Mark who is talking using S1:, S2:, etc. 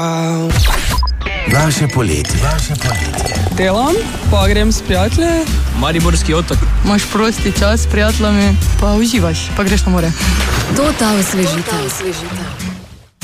S1: Naše poletje.
S2: Delam, pa grem s prijatelji.
S3: Mariborski otok.
S4: Imaš prosti čas s prijateljami, pa uživaš, pa greš na more.
S5: To ta osvežitev.